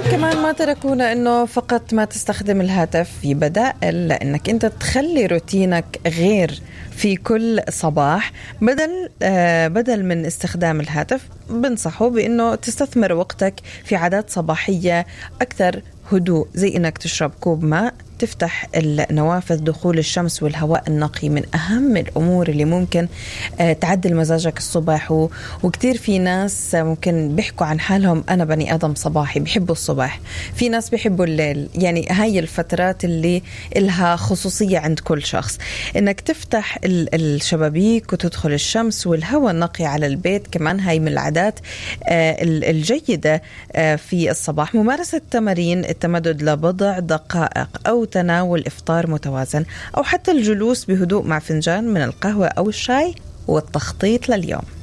كمان ما تركونا انه فقط ما تستخدم الهاتف، في بدائل لانك انت تخلي روتينك غير في كل صباح. بدل من استخدام الهاتف بنصحه بانه تستثمر وقتك في عادات صباحية اكثر هدوء، زي انك تشرب كوب ماء، تفتح النوافذ، دخول الشمس والهواء النقي من أهم الأمور اللي ممكن تعدل مزاجك الصباح. وكتير في ناس ممكن بيحكوا عن حالهم أنا بني آدم صباحي، بيحبوا الصباح، في ناس بيحبوا الليل، يعني هاي الفترات اللي إلها خصوصية عند كل شخص. إنك تفتح الشبابيك وتدخل الشمس والهواء النقي على البيت كمان هاي من العادات الجيدة في الصباح. ممارسة تمارين التمدد لبضع دقائق أو تناول إفطار متوازن، أو حتى الجلوس بهدوء مع فنجان من القهوة أو الشاي والتخطيط لليوم.